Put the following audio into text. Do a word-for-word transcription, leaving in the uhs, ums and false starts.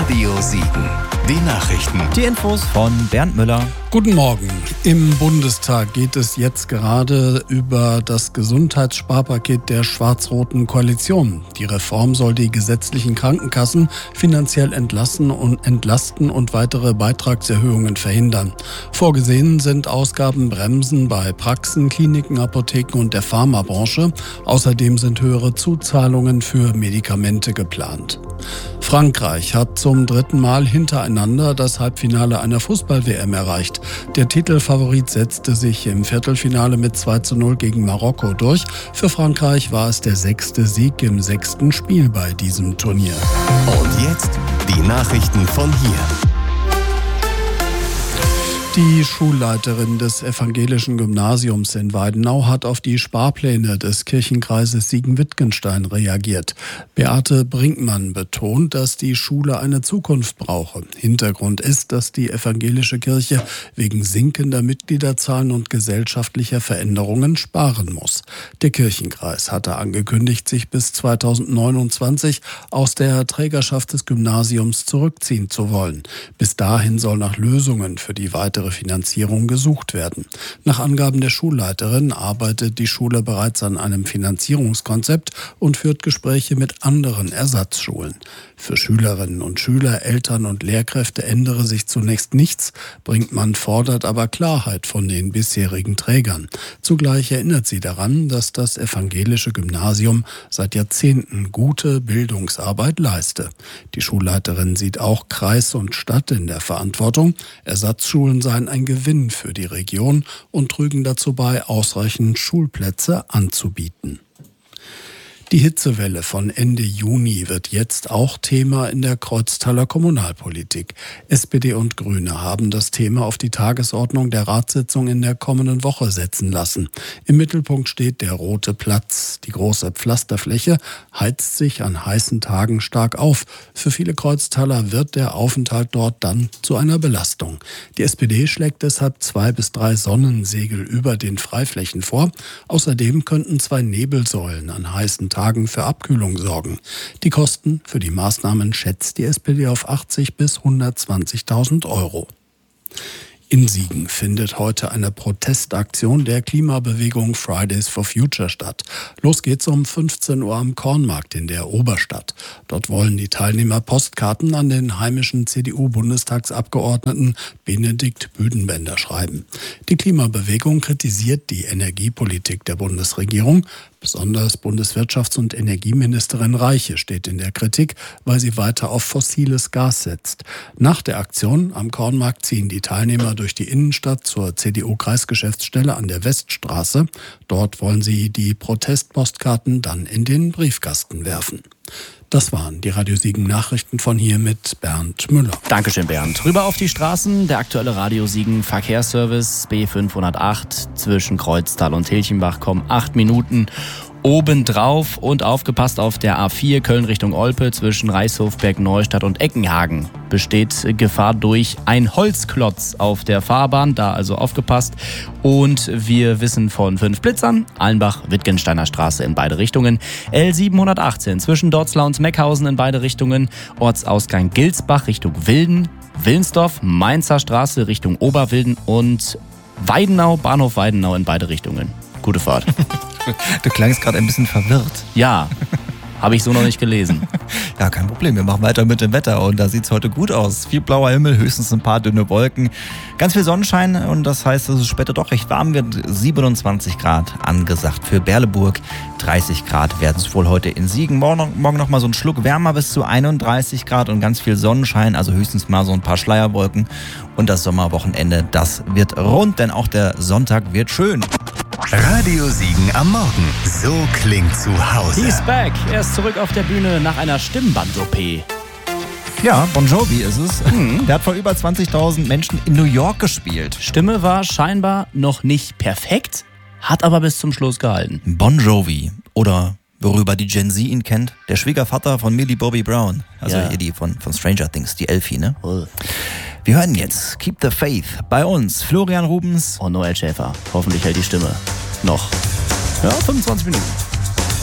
Radio Siegen. Die Nachrichten. Die Infos von Bernd Müller. Guten Morgen. Im Bundestag geht es jetzt gerade über das Gesundheitssparpaket der schwarz-roten Koalition. Die Reform soll die gesetzlichen Krankenkassen finanziell entlassen und entlasten und weitere Beitragserhöhungen verhindern. Vorgesehen sind Ausgabenbremsen bei Praxen, Kliniken, Apotheken und der Pharmabranche. Außerdem sind höhere Zuzahlungen für Medikamente geplant. Frankreich hat zum dritten Mal hintereinander das Halbfinale einer Fußball-W M erreicht. Der Titelfavorit setzte sich im Viertelfinale mit zwei zu null gegen Marokko durch. Für Frankreich war es der sechste Sieg im sechsten Spiel bei diesem Turnier. Und jetzt die Nachrichten von hier. Die Schulleiterin des evangelischen Gymnasiums in Weidenau hat auf die Sparpläne des Kirchenkreises Siegen-Wittgenstein reagiert. Beate Brinkmann betont, dass die Schule eine Zukunft brauche. Hintergrund ist, dass die evangelische Kirche wegen sinkender Mitgliederzahlen und gesellschaftlicher Veränderungen sparen muss. Der Kirchenkreis hatte angekündigt, sich bis zweitausendneunundzwanzig aus der Trägerschaft des Gymnasiums zurückziehen zu wollen. Bis dahin soll nach Lösungen für die weitere Finanzierung gesucht werden. Nach Angaben der Schulleiterin arbeitet die Schule bereits an einem Finanzierungskonzept und führt Gespräche mit anderen Ersatzschulen. Für Schülerinnen und Schüler, Eltern und Lehrkräfte ändere sich zunächst nichts, Brinkmann fordert aber Klarheit von den bisherigen Trägern. Zugleich erinnert sie daran, dass das evangelische Gymnasium seit Jahrzehnten gute Bildungsarbeit leiste. Die Schulleiterin sieht auch Kreis und Stadt in der Verantwortung. Ersatzschulen seien ein Gewinn für die Region und trügen dazu bei, ausreichend Schulplätze anzubieten. Die Hitzewelle von Ende Juni wird jetzt auch Thema in der Kreuztaler Kommunalpolitik. S P D und Grüne haben das Thema auf die Tagesordnung der Ratssitzung in der kommenden Woche setzen lassen. Im Mittelpunkt steht der Rote Platz. Die große Pflasterfläche heizt sich an heißen Tagen stark auf. Für viele Kreuztaler wird der Aufenthalt dort dann zu einer Belastung. Die S P D schlägt deshalb zwei bis drei Sonnensegel über den Freiflächen vor. Außerdem könnten zwei Nebelsäulen an heißen Tagen für Abkühlung sorgen. Die Kosten für die Maßnahmen schätzt die S P D auf achtzig bis hundertzwanzigtausend Euro. In Siegen findet heute eine Protestaktion der Klimabewegung Fridays for Future statt. Los geht's um fünfzehn Uhr am Kornmarkt in der Oberstadt. Dort wollen die Teilnehmer Postkarten an den heimischen C D U-Bundestagsabgeordneten Benedikt Büdenbender schreiben. Die Klimabewegung kritisiert die Energiepolitik der Bundesregierung. Besonders Bundeswirtschafts- und Energieministerin Reiche steht in der Kritik, weil sie weiter auf fossiles Gas setzt. Nach der Aktion am Kornmarkt ziehen die Teilnehmer durch die Innenstadt zur C D U-Kreisgeschäftsstelle an der Weststraße. Dort wollen sie die Protestpostkarten dann in den Briefkasten werfen. Das waren die Radio Siegen Nachrichten von hier mit Bernd Müller. Dankeschön, Bernd. Rüber auf die Straßen. Der aktuelle Radio Siegen Verkehrsservice B fünfhundertacht zwischen Kreuztal und Hilchenbach kommen acht Minuten obendrauf und aufgepasst auf der A vier Köln Richtung Olpe zwischen Reichshof, Bergneustadt und Eckenhagen besteht Gefahr durch ein Holzklotz auf der Fahrbahn, da also aufgepasst. Und wir wissen von fünf Blitzern, Allenbach-Wittgensteiner Straße in beide Richtungen, L siebenhundertachtzehn zwischen Dorzlau und Meckhausen in beide Richtungen, Ortsausgang Gilsbach Richtung Wilden, Willensdorf, Mainzer Straße Richtung Oberwilden und Weidenau, Bahnhof Weidenau in beide Richtungen. Gute Fahrt. Du klangst gerade ein bisschen verwirrt. Ja, habe ich so noch nicht gelesen. Ja, kein Problem. Wir machen weiter mit dem Wetter und da sieht es heute gut aus. Viel blauer Himmel, höchstens ein paar dünne Wolken. Ganz viel Sonnenschein und das heißt, dass es später doch recht warm wird. siebenundzwanzig Grad angesagt für Berleburg. dreißig Grad werden es wohl heute in Siegen. Morgen, morgen noch mal so ein Schluck wärmer bis zu einunddreißig Grad und ganz viel Sonnenschein. Also höchstens mal so ein paar Schleierwolken. Und das Sommerwochenende, das wird rund, denn auch der Sonntag wird schön. Radio Siegen am Morgen. So klingt zu Hause. He's back. Er ist zurück auf der Bühne nach einer Stimmband-O P. Ja, Bon Jovi ist es. Mhm. Der hat vor über zwanzigtausend Menschen in New York gespielt. Stimme war scheinbar noch nicht perfekt, hat aber bis zum Schluss gehalten. Bon Jovi oder worüber die Gen Z ihn kennt, der Schwiegervater von Millie Bobby Brown. Also ja. hier die von, von Stranger Things, die Elfie, ne? Oh. Wir hören jetzt Keep the Faith bei uns. Florian Rubens und Noel Schäfer. Hoffentlich hält die Stimme noch. Ja, fünfundzwanzig Minuten.